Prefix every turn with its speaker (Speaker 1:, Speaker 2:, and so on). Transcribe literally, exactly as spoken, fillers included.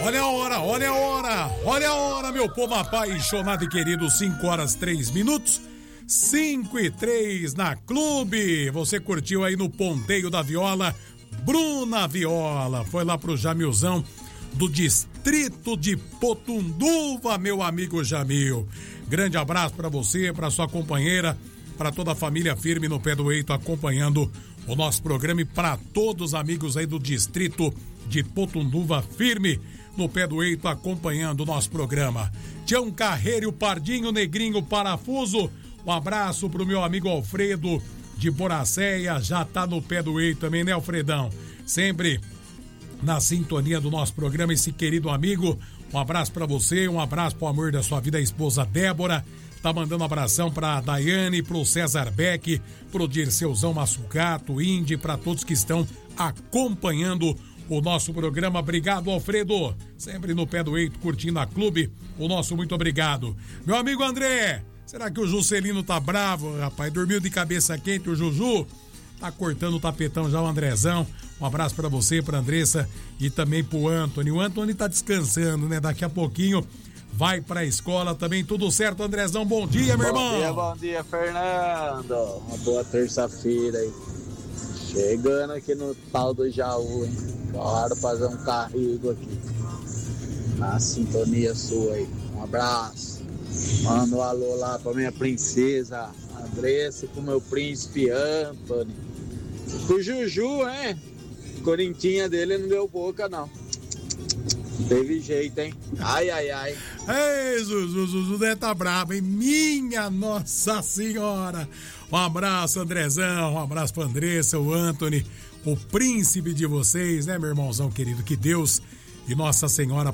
Speaker 1: Olha a hora, olha a hora, olha a hora, meu povo apaixonado e querido, cinco horas três minutos, cinco e três na Clube. Você curtiu aí no Ponteio da Viola, Bruna Viola, foi lá pro Jamilzão do distrito de Potunduva, meu amigo Jamil. Grande abraço pra você, pra sua companheira, pra toda a família firme no pé do eito acompanhando o nosso programa e pra todos os amigos aí do distrito de Potunduva firme no pé do eito acompanhando o nosso programa. Tião Carreiro, Pardinho, Negrinho, Parafuso, um abraço pro meu amigo Alfredo de Boracéia, já tá no pé do eito também, né, Alfredão? Sempre na sintonia do nosso programa, esse querido amigo. Um abraço pra você, um abraço pro amor da sua vida, a esposa Débora. Tá mandando um abração pra Daiane, pro César Beck, pro Dirceuzão Massucato, Indy, pra todos que estão acompanhando o nosso programa. Obrigado, Alfredo. Sempre no pé do eito, curtindo a Clube. O nosso muito obrigado. Meu amigo André, será que o Juscelino tá bravo, rapaz? Dormiu de cabeça quente o Juju? Tá cortando o tapetão já o Andrezão. Um abraço pra você, pra Andressa e também pro Antônio. O Antônio tá descansando, né? Daqui a pouquinho vai pra escola também. Tudo certo, Andrezão? Bom dia, meu irmão.
Speaker 2: Bom dia, bom dia, Fernando. Uma boa terça-feira aí. Chegando aqui no tal do Jaú, hein? Bora fazer um carrego aqui. Na sintonia sua aí. Um abraço. Manda um alô lá pra minha princesa Andressa e pro meu príncipe Antônio. Pro Juju, hein? Corintinha dele não deu boca, não. Teve jeito, hein? Ai, ai, ai.
Speaker 1: Ei, Zuzu, Zuzu deve tá bravo, hein? Minha Nossa Senhora. Um abraço, Andrezão. Um abraço pra Andressa, o Antônio, o príncipe de vocês, né, meu irmãozão querido? Que Deus e Nossa Senhora